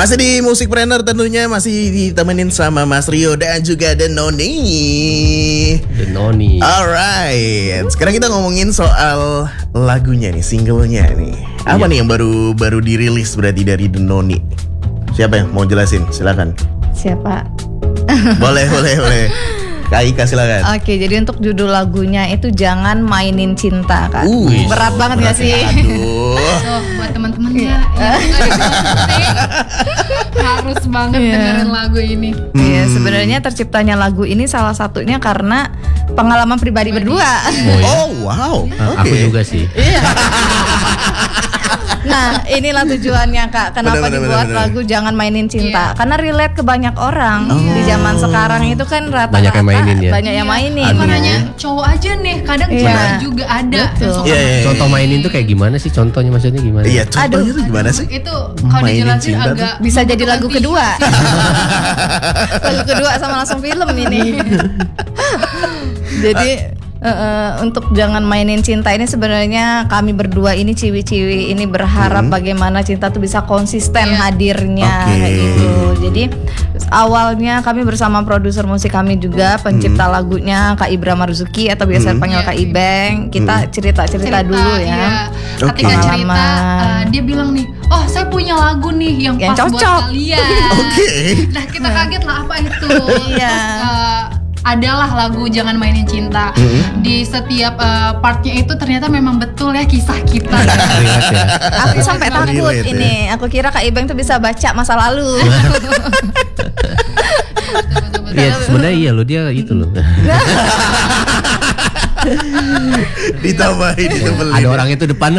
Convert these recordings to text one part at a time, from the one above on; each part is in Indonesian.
Masih di Musikpreneur tentunya, masih ditemenin sama Mas Rio dan juga The Noni. Alright, sekarang kita ngomongin soal lagunya nih, singlenya nih. Apa nih yang baru dirilis berarti dari The Noni? Siapa yang mau jelasin? Silakan. Siapa? Boleh. Kak Ika silakan. Oke, jadi untuk judul lagunya itu Jangan Mainin Cinta, Kak. Berat banget gak sih? Aduh. Buat teman-temannya harus banget dengerin lagu ini. Iya, sebenarnya terciptanya lagu ini salah satunya karena pengalaman pribadi berdua. Oh wow. Aku juga sih. Nah, inilah tujuannya, Kak. Kenapa dibuat lagu Jangan Mainin Cinta? Karena relate ke banyak orang. Di zaman sekarang itu kan rata-rata banyak yang mainin ya. Banyak yang mainin. Bukan hanya cowok aja nih, kadang cewek juga ada. Contoh mainin tuh kayak gimana sih? Contohnya maksudnya gimana? Iya, contohnya tuh gimana sih? Itu kalau dijelasin agak bisa jadi lagu kedua. Lagu kedua sama langsung film ini. Jadi untuk Jangan Mainin Cinta ini sebenarnya kami berdua ini ciwi-ciwi ini berharap bagaimana cinta tuh bisa konsisten hadirnya gitu. Jadi awalnya kami bersama produser musik kami juga pencipta lagunya Kak Ibra Marzuki atau biasa panggil Kak Ibeng. Kita cerita dulu ya. Ketika cerita dia bilang nih, oh saya punya lagu nih yang pas cocok buat kalian. Nah kita kaget lah apa itu. Terus adalah lagu Jangan Mainin Cinta. Di setiap partnya itu ternyata memang betul ya kisah kita. Aku sampai takut ini. Aku kira Kak Ibeng tuh bisa baca masa lalu. Iya sebenarnya iya loh, dia itu loh. Ditambahin itu beli. Ada orang itu depan.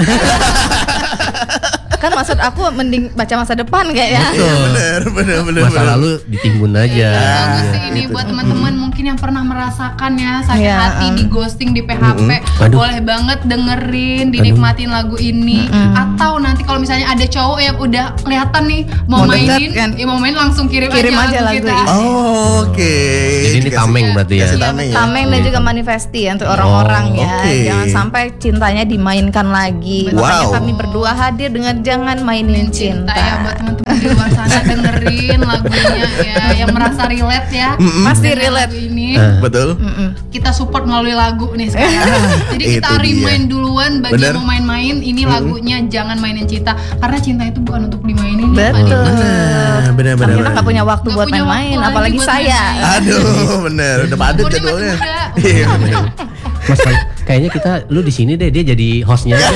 Kan maksud aku mending baca masa depan kayaknya. Bener. Masa lalu ditimbun aja. Bagus sih ini buat teman-teman mungkin yang pernah merasakan ya sakit hati, di ghosting, di PHP. Boleh banget dengerin, dinikmatin lagu ini. Atau nanti kalau misalnya ada cowok yang udah kelihatan nih mau mainin, mau main langsung kirim aja lagu kita. Oke. Jadi ini tameng berarti ya. Tameng dan juga manifesti untuk orang-orang ya. Jangan sampai cintanya dimainkan lagi. Makanya kami berdua hadir dengan Jangan Mainin Cinta. Ya buat teman-teman di luar sana dengerin lagunya ya, yang merasa relate ya. Pasti relate ini. Betul. Kita support melalui lagu nih sekarang. Jadi kita remind duluan bagi yang mau main-main, ini lagunya Jangan Mainin Cinta. Karena cinta itu bukan untuk dimainin. Betul. Bener. Kita gak punya waktu buat main-main, apalagi saya. Aduh, bener. Udah padat jadwalnya. Iya bener. Mas, kayaknya lu di sini deh, dia jadi hostnya aja.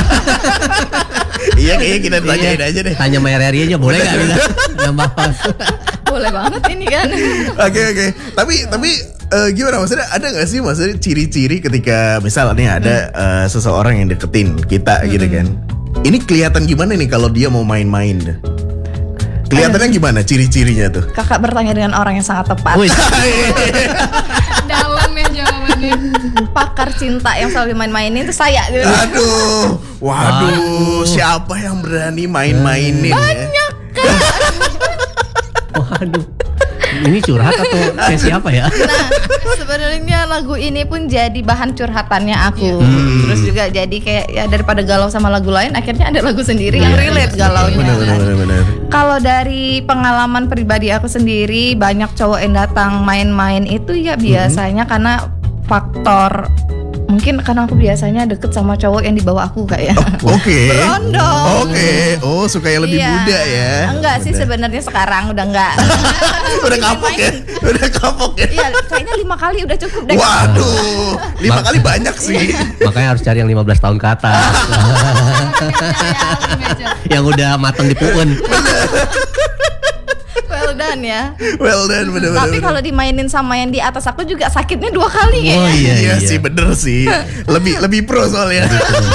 Iya, kayaknya kita tanyain aja deh. Tanya Maya Rari aja boleh nggak bisa nambah host? Boleh banget ini kan. Oke. Tapi gimana maksudnya, ada nggak sih maksudnya ciri-ciri ketika misalnya ada seseorang yang deketin kita gitu kan? Ini kelihatan gimana nih kalau dia mau main-main? Kelihatannya gimana ciri-cirinya tuh? Kakak bertanya dengan orang yang sangat tepat. Dalam ya jawabannya. Pakar cinta yang selalu main-mainin itu saya. Aduh, waduh, siapa yang berani main-mainin? Banyak kan? Waduh, ini curhat atau sesi apa ya? Nah, sebenarnya lagu ini pun jadi bahan curhatannya aku. Terus juga jadi kayak ya daripada galau sama lagu lain, akhirnya ada lagu sendiri yang relate galaunya. Benar. Kalau dari pengalaman pribadi aku sendiri, banyak cowok yang datang main-main itu ya biasanya karena faktor mungkin karena aku biasanya deket sama cowok yang di bawah aku kayak. Oke. Berondong. Oke. Oh, suka yang lebih muda ya. Enggak sih sebenarnya sekarang udah enggak. Udah kapok ya. Iya, kayaknya 5 kali udah cukup deh. Waduh, 5 kali banyak sih. Makanya harus cari yang 15 tahun ke atas. Yang udah matang di puun. Well done, bener. Tapi kalau dimainin sama yang di atas aku juga sakitnya 2 kali kayaknya. Oh iya sih, bener sih. Lebih pro soalnya.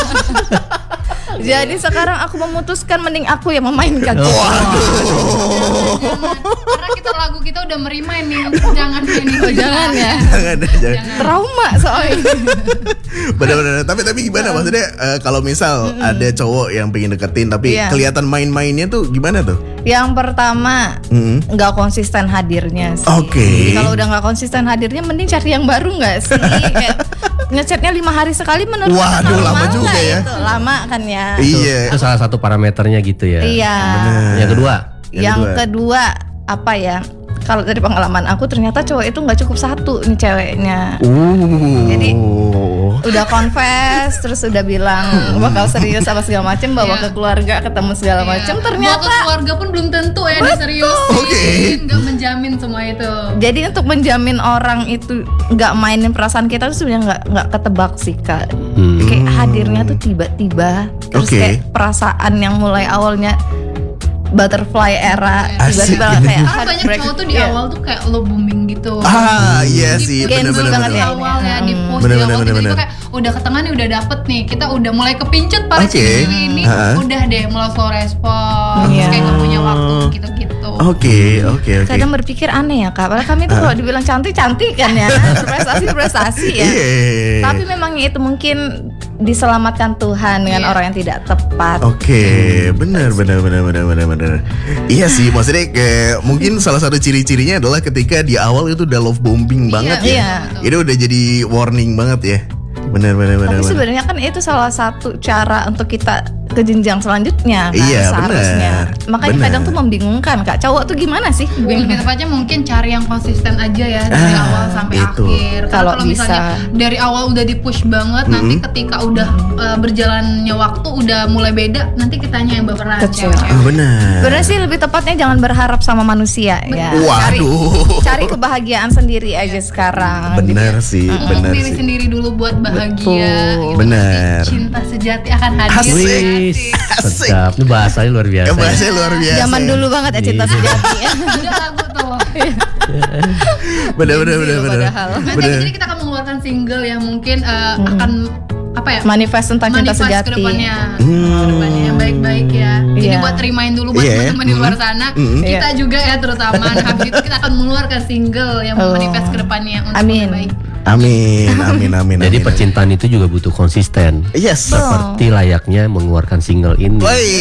Jadi sekarang aku memutuskan mending aku yang memainkan. Waduh. Karena lagu kita udah merimain nih untuk jangan mainin. Jangan ya. Jangan. Trauma soalnya. Bener. Tapi gimana maksudnya kalau misal ada cowok yang pengen deketin tapi kelihatan main-mainnya tuh gimana tuh? Yang pertama nggak konsisten hadirnya sih. Oke. Kalau udah nggak konsisten hadirnya, mending cari yang baru nggak sih? Kayak ngechatnya 5 hari sekali menurut. Waduh, lama juga ya. Itu lama kan ya. Iya. Itu salah satu parameternya gitu ya. Iya. Yang kedua, Yang kedua apa ya? Kalau dari pengalaman aku ternyata cowok itu nggak cukup satu nih ceweknya. Jadi udah confess terus udah bilang bakal serius apa segala macem, bawa ke keluarga, ketemu segala macem. Ternyata bawa ke keluarga pun belum tentu ya dia serius. Nggak menjamin semua itu. Jadi untuk menjamin orang itu nggak mainin perasaan kita tuh sebenarnya nggak ketebak sih Kak. Kayak hadirnya tuh tiba-tiba, terus kayak perasaan yang mulai awalnya butterfly era tiba-tiba kayak banyak cowok tuh di awal tuh kayak lo booming gitu. Iya sih, bener-bener banget ya awalnya di post di awal tiba-tiba kayak udah ke tengah nih, udah dapet nih, kita udah mulai kepincut pada ini udah deh mulai slow respon, kayak gak punya waktu gitu-gitu. Oke. Kadang berpikir aneh ya Kak, padahal kami tuh kalau dibilang cantik kan ya, berprestasi ya. Tapi memang itu mungkin diselamatkan Tuhan dengan orang yang tidak tepat. Benar. Iya sih, maksudnya kayak mungkin salah satu ciri-cirinya adalah ketika di awal itu udah love bombing banget ya. Itu udah jadi warning banget ya. Benar. Tapi sebenarnya kan itu salah satu cara untuk kita ke jenjang selanjutnya kan, seharusnya. Makanya kadang tuh membingungkan Kak, cowok tuh gimana sih? Lebih tepatnya mungkin cari yang konsisten aja ya dari awal sampai akhir. Kalau misalnya dari awal udah di-push banget, nanti ketika udah berjalannya waktu udah mulai beda, nanti kitanya yang baperan cewek-cewek. Benar sih lebih tepatnya jangan berharap sama manusia ya. Cari kebahagiaan sendiri aja sekarang. Benar sih. Diri sendiri dulu buat bahagia. Benar. Cinta sejati akan hadir. Sedap, ini bahasanya luar biasa. Zaman dulu banget ya cinta sejati. Udah lagu tuh. Benar. Jadi kita akan mengeluarkan single yang mungkin akan manifest tentang cinta sejati. Kedepannya yang baik-baik ya. Jadi buat remind dulu buat teman-teman di luar sana, kita juga ya terutama. Habis itu kita akan mengeluarkan single yang manifest kedepannya untuk baik. Amin. Jadi percintaan itu juga butuh konsisten. Seperti layaknya mengeluarkan single ini.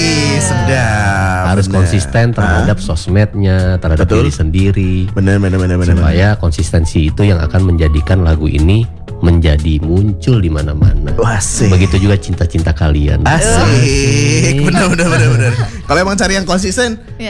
Sedap. Harus konsisten terhadap sosmednya, terhadap diri sendiri. Benar. Supaya konsistensi itu yang akan menjadikan lagu ini menjadi muncul di mana-mana. Begitu juga cinta-cinta kalian. Asik. Benar. Kalau emang cari yang konsisten,